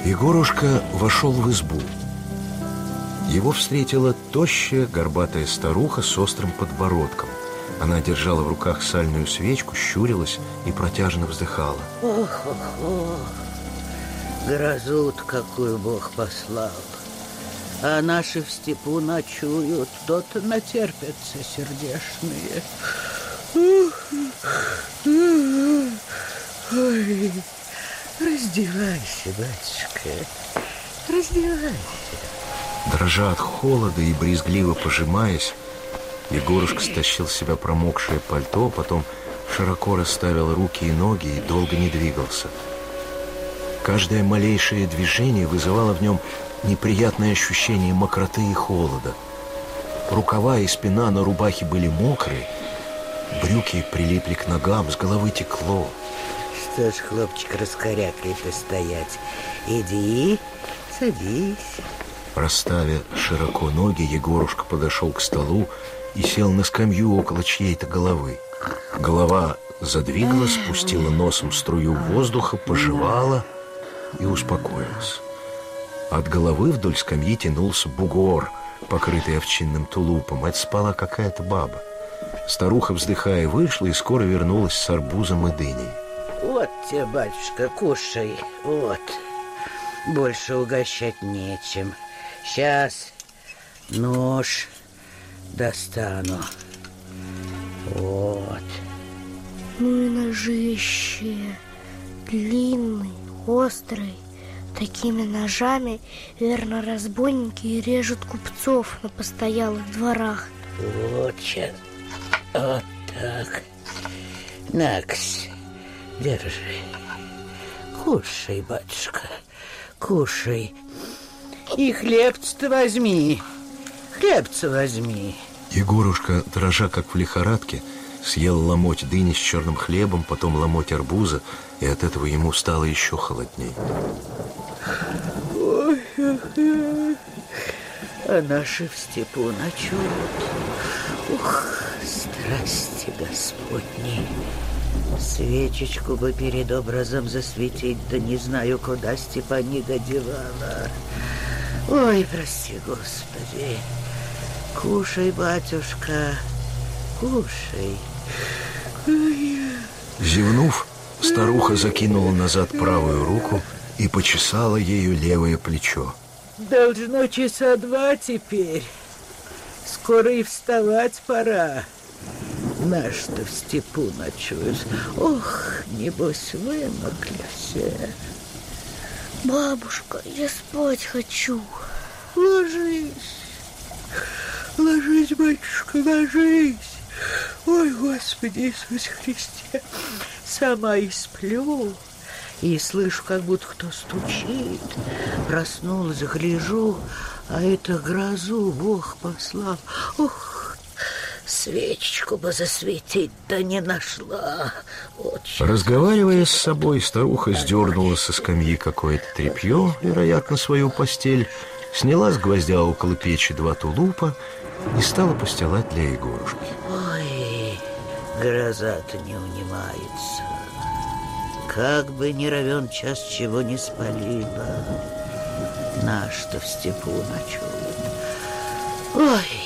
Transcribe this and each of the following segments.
Егорушка вошел в избу. Его встретила тощая, горбатая старуха с острым подбородком. Она держала в руках сальную свечку, щурилась и протяжно вздыхала. Ох, грозу-то какую Бог послал. А наши в степу ночуют, то-то натерпятся сердешные. Ой, раздевайся, батюшка, раздевайся. Дрожа от холода и брезгливо пожимаясь, Егорушка стащил с себя промокшее пальто, потом широко расставил руки и ноги и долго не двигался. Каждое малейшее движение вызывало в нем неприятное ощущение мокроты и холода. Рукава и спина на рубахе были мокрые, брюки прилипли к ногам, с головы текло. Что ж, хлопчик, раскорякой-то стоять? Иди, садись. Расставя широко ноги, Егорушка подошел к столу и сел на скамью около чьей-то головы. Голова задвигалась, спустила носом струю воздуха, пожевала и успокоилась. От головы вдоль скамьи тянулся бугор, покрытый овчинным тулупом. Это спала какая-то баба. Старуха, вздыхая, вышла и скоро вернулась с арбузом и дыней. Вот тебе, батюшка, кушай, вот. Больше угощать нечем. Сейчас нож достану. Вот. Ну и ножище. Длинный, острый. Такими ножами, верно, разбойники и режут купцов на постоялых дворах. Вот сейчас. Вот так. Накс, держи. Кушай, батюшка, кушай. И хлебца-то возьми. Хлебца возьми. Егорушка, дрожа как в лихорадке, съел ломоть дыни с черным хлебом, потом ломоть арбуза, и от этого ему стало еще холодней. А наши в степу ночуют. Ух, страсти Господни. Свечечку бы перед образом засветить, да не знаю, куда Степанида девала. Ой, прости, Господи. Кушай, батюшка, кушай. Зевнув, старуха закинула назад правую руку и почесала ею левое плечо. Должно часа 2 теперь. Скоро и вставать пора. Наш-то в степу ночуют. Ох, небось вымоклись. Бабушка, я спать хочу. Ложись. Ложись, батюшка, ложись. Ой, Господи Иисусе Христе. Сама и сплю. И слышу, как будто кто стучит. Проснулась, гляжу, а это грозу Бог послал. Ох, свечечку бы засветить, да не нашла. Очень. Разговаривая с собой, старуха сдернула со скамьи какое-то тряпье, вероятно, свою постель, сняла с гвоздя около печи 2 тулупа и стала постилать для Егорушки. Ой, гроза-то не унимается. Как бы не равен час, чего не спалила. Наш-то в степу ночует. Ой,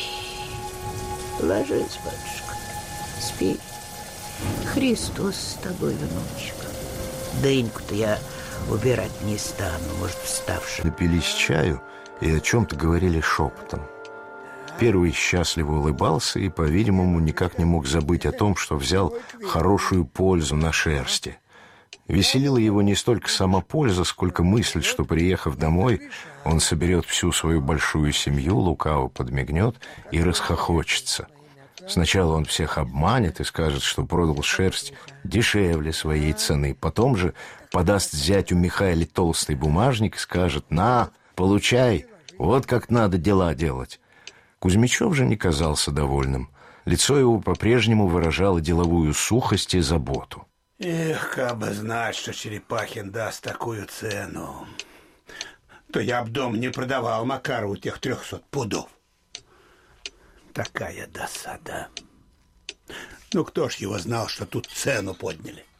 ложись, батюшка, спи. Христос с тобой, внучек. Дыньку-то я убирать не стану, может, вставши. Напились чаю и о чем-то говорили шепотом. Первый счастливо улыбался и, по-видимому, никак не мог забыть о том, что взял хорошую пользу на шерсти. Веселила его не столько сама польза, сколько мысль, что, приехав домой, он соберет всю свою большую семью, лукаво подмигнет и расхохочется. Сначала он всех обманет и скажет, что продал шерсть дешевле своей цены. Потом же подаст зятю Михаиле толстый бумажник и скажет: «На, получай, вот как надо дела делать». Кузьмичев же не казался довольным. Лицо его по-прежнему выражало деловую сухость и заботу. Эх, кабы знать, что Черепахин даст такую цену, то я б дом не продавал Макарову тех 300 пудов. Такая досада. Ну, кто ж его знал, что тут цену подняли?